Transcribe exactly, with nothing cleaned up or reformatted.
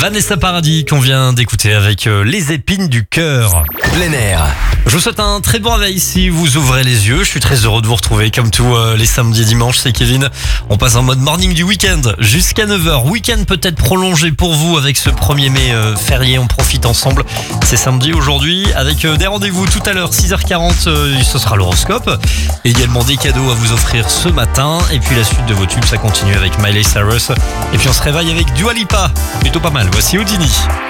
Vanessa Paradis qu'on vient d'écouter avec euh, Les épines du cœur. Plein air. Je vous souhaite un très bon réveil si vous ouvrez les yeux. Je suis très heureux de vous retrouver comme tous euh, les samedis et dimanches. C'est Kevin. On passe en mode morning du week-end jusqu'à neuf heures. Week-end peut-être prolongé pour vous avec ce premier mai euh, férié. On profite ensemble. C'est samedi aujourd'hui avec euh, des rendez-vous tout à l'heure six heures quarante. Euh, ce sera l'horoscope. Également des cadeaux à vous offrir ce matin. Et puis la suite de vos tubes, ça continue avec Miley Cyrus. Et puis on se réveille avec Dua Lipa. Plutôt pas mal. Voici Houdini.